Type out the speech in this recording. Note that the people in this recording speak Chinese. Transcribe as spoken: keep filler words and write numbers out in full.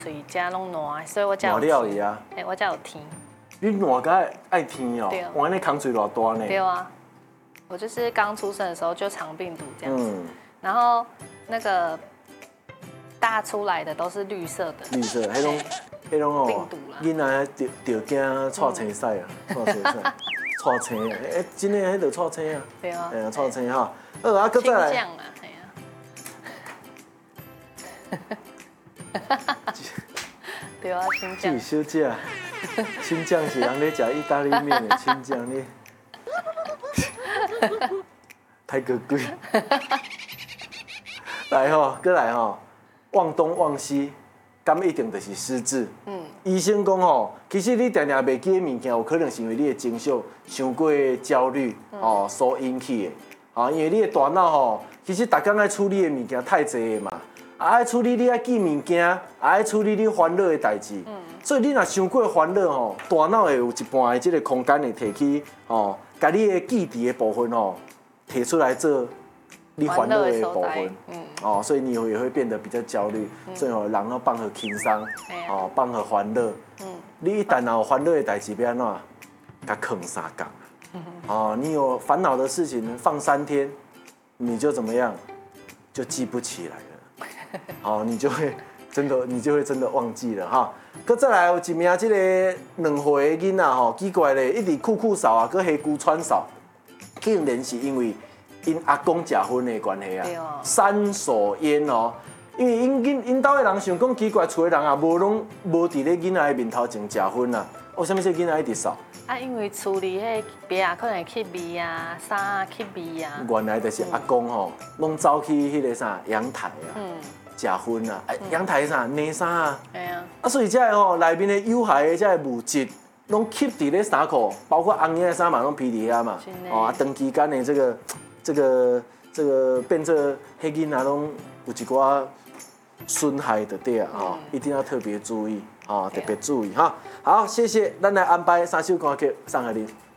嘴加拢烂，所以我才有了伊啊。 哎，我才有天。 你烂个爱天哦，哇，那扛嘴偌大呢？ 对啊，我就是刚出生的时候就肠病毒这样子， 嗯， 然后那个大出来的都是绿色的。 绿色，迄种迄种哦， 病毒啦。 囡仔着着惊错青屎啊，错青屎，错青，哎，真诶，迄着错青啊。 对啊。 哎呀，错青哈。呃，啊，搁再来。 青酱啊，哎呀。对啊，青酱。 自己小姐，青酱是人咧食意大利面的青酱你。太可贵。来吼，搁来吼，忘东忘西，敢一定就是失智。嗯。医生讲吼，其实你定定袂记的物件，有可能是因为你的情绪伤过焦虑哦所引起的。啊，因为你的大脑吼，其实逐工爱处理的物件太侪嘛，啊爱处理你爱记物件，啊爱处理你烦恼的代志。嗯。所以你若伤过烦恼吼，大脑会有一半的这个空间会摕去哦，把你的记忆的部分吼摕出来做你烦恼的部分。嗯。哦，所以你也会变得比较焦虑，所以吼人要放下轻松，哦放下烦恼。嗯。你一旦有烦恼的代志要安怎，甲放三工。哦，你有烦恼的事情放三天，你就怎么样，就记不起来了。哦，你就会真的，你就会真的忘记了哈。搁再来有一名这个两岁的囡仔吼，奇怪咧，一直酷酷扫啊，搁黑姑喘扫，竟然是因为因阿公食薰的关系啊，三手烟哦。因为因因因兜的人想讲奇怪，厝的人啊，无拢无伫咧囡仔的面头前食薰啊，为什么这囡仔一直扫？ 啊，因为处理迄边啊，可能去味啊，衫啊去味啊。 原来就是阿公吼，拢走去迄个啥阳台啊，食薰啊，阳台啥内衫啊， 哎呀， 啊，所以这个吼内面的有害的这个物质，拢吸伫咧衫裤，包括红颜的衫嘛，拢披伫遐嘛，哦，啊，长期间的这个这个这个变做迄囡仔拢有一寡损害的对啊，哈，一定要特别注意啊，特别注意哈。好，谢谢，咱来安排三首歌曲送给你。